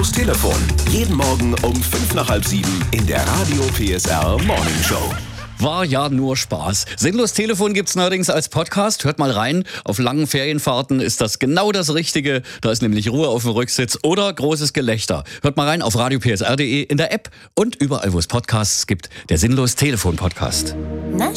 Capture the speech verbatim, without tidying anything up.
Sinnlos Telefon. Jeden Morgen um fünf nach halb sieben in der Radio P S R Morning Show. War ja nur Spaß. Sinnlos Telefon gibt's neuerdings als Podcast. Hört mal rein. Auf langen Ferienfahrten ist das genau das Richtige. Da ist nämlich Ruhe auf dem Rücksitz oder großes Gelächter. Hört mal rein auf radio p s r punkt d e, in der App und überall, wo es Podcasts gibt. Der Sinnlos Telefon Podcast. Na